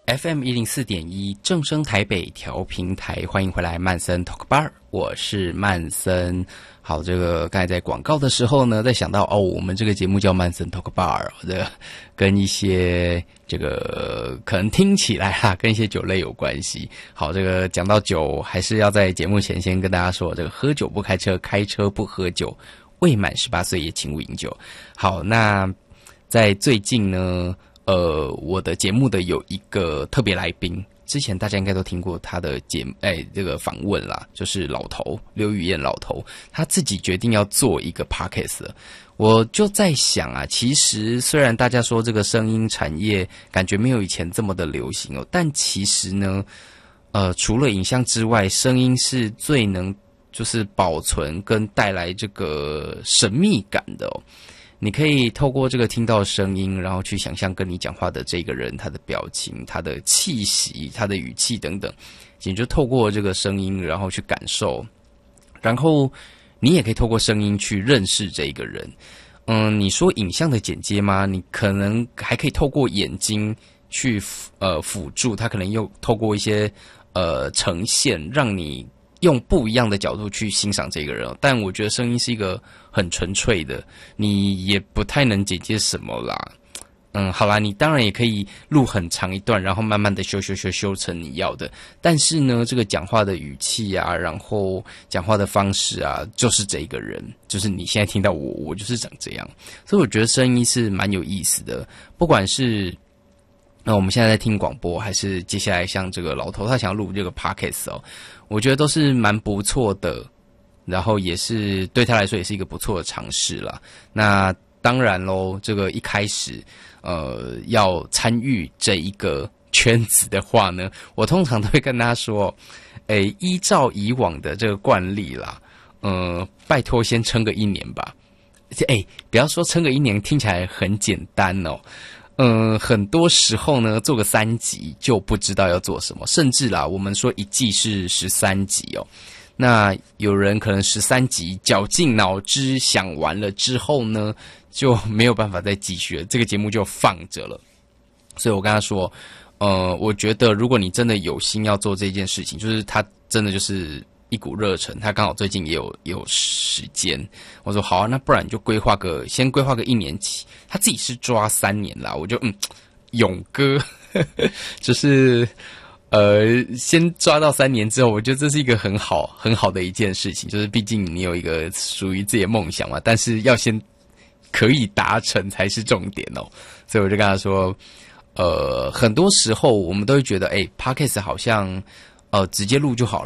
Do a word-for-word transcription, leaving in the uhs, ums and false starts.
F M 一零四点一正声台北调频台，欢迎回来曼森 Talk Bar， 我是曼森。好，这个刚才在广告的时候呢，在想到哦，我们这个节目叫曼森 Talk Bar， 这跟一些这个可能听起来哈，跟一些酒类有关系。好，这个讲到酒，还是要在节目前先跟大家说，这个喝酒不开车，开车不喝酒，未满十八岁也请勿饮酒。好，那在最近呢，呃，我的节目的有一个特别来宾，之前大家应该都听过他的节目，哎，这个访问啦，就是老头刘宇燕老头，他自己决定要做一个 podcast 了。我就在想啊，其实虽然大家说这个声音产业感觉没有以前这么的流行哦，但其实呢，呃，除了影像之外，声音是最能就是保存跟带来这个神秘感的哦。你可以透过这个听到声音，然后去想象跟你讲话的这个人，他的表情、他的气息、他的语气等等，你就透过这个声音，然后去感受，然后你也可以透过声音去认识这个人。嗯，你说影像的剪接吗？你可能还可以透过眼睛去呃辅助，他可能又透过一些呃呈现，让你用不一样的角度去欣赏这个人。但我觉得声音是一个很纯粹的，你也不太能剪接什么啦。嗯，好啦，你当然也可以录很长一段，然后慢慢的修修修修成你要的。但是呢，这个讲话的语气啊，然后讲话的方式啊，就是这个人，就是你现在听到我，我就是长这样。所以我觉得声音是蛮有意思的，不管是那我们现在在听广播，还是接下来像这个老头他想要录这个 podcast 哦，我觉得都是蛮不错的，然后也是对他来说也是一个不错的尝试啦。那当然咯，这个一开始呃要参与这一个圈子的话呢，我通常都会跟他说，诶，依照以往的这个惯例啦，呃，拜托先撑个一年吧。诶，不要说撑个一年，听起来很简单哦。嗯，很多时候呢，做个三集就不知道要做什么，甚至啦，我们说一季是十三集哦。那有人可能十三集绞尽脑汁想完了之后呢，就没有办法再继续了，这个节目就放着了。所以我跟他说，呃，我觉得如果你真的有心要做这件事情，就是他真的就是一股热忱，他刚好最近也有也有时间，我说好啊，那不然你就规划个先规划个一年期，他自己是抓三年啦，我就嗯，勇哥，就是呃，先抓到三年之后，我觉得这是一个很好很好的一件事情，就是毕竟你有一个属于自己的梦想嘛，但是要先可以达成才是重点哦，所以我就跟他说，呃，很多时候我们都会觉得，哎 ，Podcast 好像呃直接录就好了。